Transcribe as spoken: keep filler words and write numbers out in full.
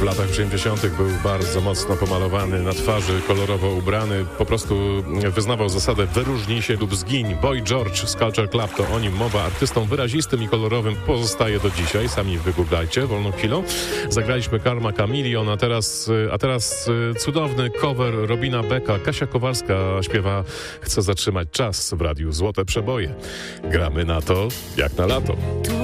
w latach osiemdziesiątych był bardzo mocno pomalowany, na twarzy kolorowo ubrany, po prostu wyznawał zasadę wyróżnij się lub zgiń. Boy George z Culture Club, to o nim mowa, artystą wyrazistym i kolorowym pozostaje do dzisiaj, sami wygooglajcie wolną chwilą. Zagraliśmy Karma Chameleon, a teraz, a teraz cudowny cover Robina Becka. Kasia Kowalska śpiewa Chcę zatrzymać czas w radiu Złote Przeboje. Gramy na to jak na lato.